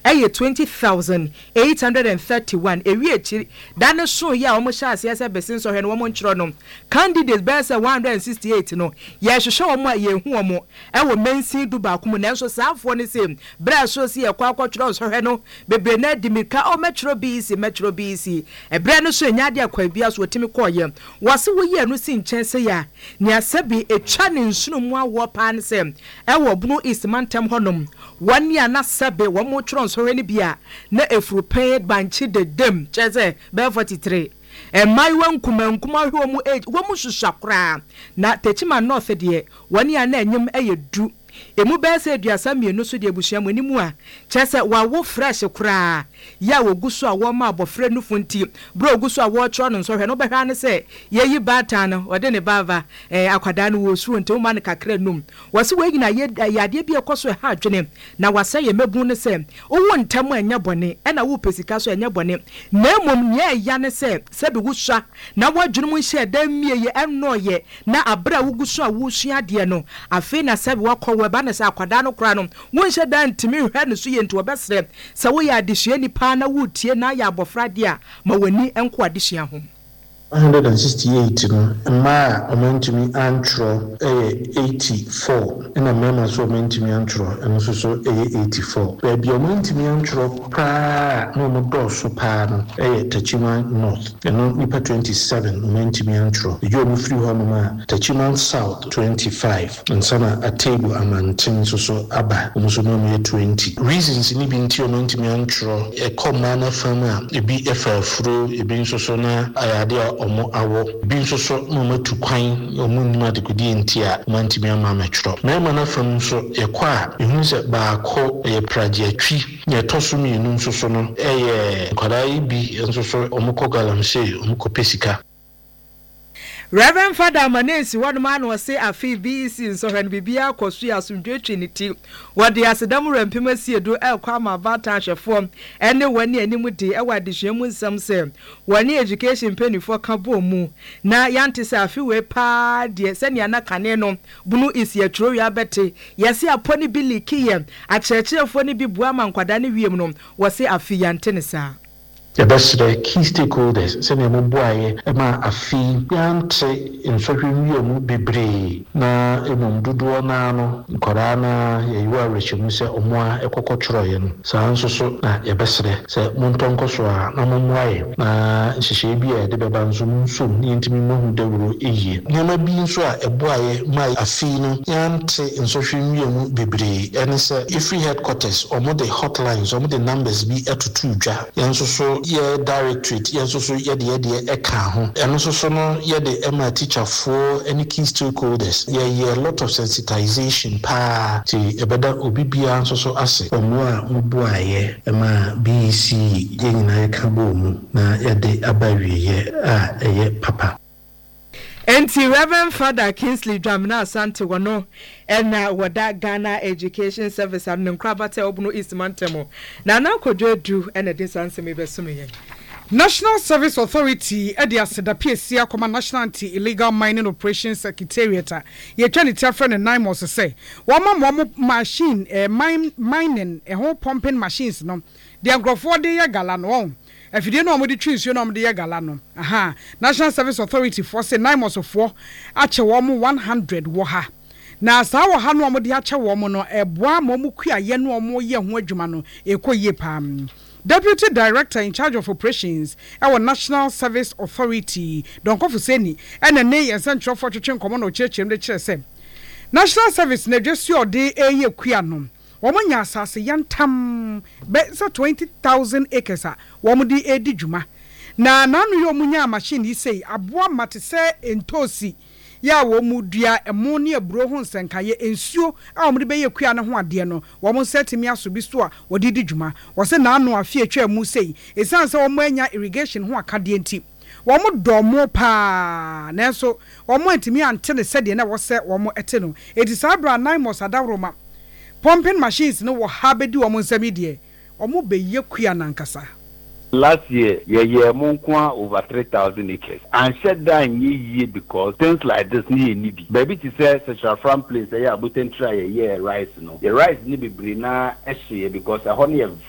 20,831 ewie echi dan so ya omo sha ase ase besin so hwe no omo nchiro no candidates be say 168 no ye hwehwe omo ye hu omo e wo mensin du ba kum na so saafo ne se bra so si ye kwa kwachiro so hwe no bebre na dimika o metro BC e bra no so enya de akwa bia so otimi koye wase wo ye no si nchense ya ne asabi etwa ne nsunu mu awo pa ne se e wo bunu ismantem honom wani ana sabe wo mo chiro so hwe ne bia na efrupen banchi de dem cheze be 43 maiwa nkuma hwe mu age wo mu hwehwakra na techima north de wani ana enyem eyedu emu be se aduasa mienu so de abusua mu animu a chese wa wo fresh kra ya wo guso a wo ma abofre nu funti bro guso a wo chro no so hwe no be hwa ne se yeyi bata no ode ne bava akwada no wo suru nte ma ne kakra num wose we gina yade bi ekoso ha adwene na wase ye mebu ne se owo ntam anya bone na wo pesika so anya bone na mom ye ya ne se bi gusua na wo adwene mu hye da mie ye enno ye na abra wo guso a wo sua de no afi na se bi wakọ ba na sa akwada no kra no wonhye da ntimi hwe ne so ye nto obesre se wo ya adehye nipa na wutie na ya abofra de a ma wani enko adehye ho 168 no ma omantimi antro 84 ina mema so omantimi antro eno so 84 baby omantimi antro pa no mo do so pa no Tachima North eno nipa 27 omantimi antro you mo free ho no ma Tachima South 25 nsana atable amantin so aba mo so no 20 reasons ni bi nti omantimi antro e koma na fama ebi efafuro ebi so na ayade omo awo bi so no matu kwan omo nima de kudi ntia mantimi ama matro na ma na fam so ekwa ehun se ba ko praje atwi ye toso mienu so no kwarai bi so omo ko galamse omo ko pesika. Reverend Father Manesi one man was say afi BC so when bibia kosu asundwe trinity wode asedam rampema sie do kwa ma bata hwefo ene wani animu de e wade hwemu nsam se wani education penifo ka bo mu na yante se afi we pa de se ne na kane no bunu isi atro ya bete yesi aponi biliki a churchefo ne bi bua mankwada ne wiem no wose afi yante ne sa the best key stakeholders say me boaye ma afi yante insofiri mu bebre na emom dodo na no nkora na yewa rechemu se omoa ekokotro ye no sa nso so na ye besre se montonko so a na momoaye na hihye bi e de beba nso nsum ni ntimi mohu dawuro eye nyama bi nso a eboaye ma afi no yante insofiri mu bebre ene se ifri headquarters omo the hotlines omo the numbers bi atutu dwa yanso so ye directorate ye so ye de eka ho eno so no ye de ema teacher for any key stakeholders ye a lot of sensitization pa ti ebeda obibia so ase omo a mubuaye ema BC ye nyina ye ka bo mu na ye de abawiye a eye papa. Enti Reverend Father Kingsley Dramina Asante wono ena wada Ghana Education Service am nkrabate obuno East Mantemo na na kodwedu ena desanse mebesume ye National Service Authority edi aseda PSC akoma National Anti-Illegal Mining Operations Secretariat ye twa ne tiafre ne 9 months say wo machine mining ho pumping machines no de agrofo de ye gala no afide no omodi twinsuo no omodi ye gala no National Service Authority for say 9 months of ache wo 100 wo ha na sa wo ha no omodi ache wo no eboa mo mu kua ye no omo ye ho adwuma no ekoye pam. Deputy Director in charge of operations our National Service Authority Don Kofuseni ene ne central for twetwen komo no chechem de kire se National Service na dwesu ode eye kua no womonya asase yantam be 20,000 acres a womodi edi dwuma na nanu yo munya machine yi sei aboa mate se entosi ya wo mudua emo ne aburo ho nsenkaye ensuo a wo mde beye kua ne ho ade no wo mo setimi asobi so a wodidi dwuma wo se na anu afie atwa mu sei esan se wo mo anya irrigation ho akade enti wo mo domo pa na so wo mo antimi ante ne sede na wo se wo mo ete no edi sabra 9 months adawroma pumping machines no wo habedi wo mo nsami de wo mo beye kua nankasa. Last year, Monkwa over 3,000 acres. And shut down ye because things like this need. Baby to say such a farm place, they are but try a year rice. No, the rice need be brina because a honey